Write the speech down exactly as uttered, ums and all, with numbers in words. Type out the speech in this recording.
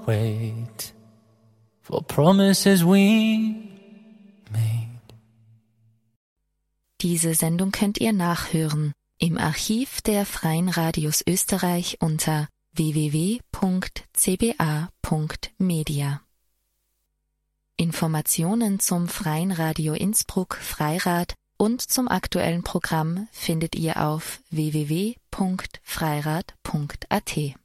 Wait for promises we made. Diese Sendung könnt ihr nachhören im Archiv der Freien Radios Österreich unter w w w punkt c b a punkt media. Informationen zum Freien Radio Innsbruck Freirad und zum aktuellen Programm findet ihr auf w w w punkt freirad punkt a t.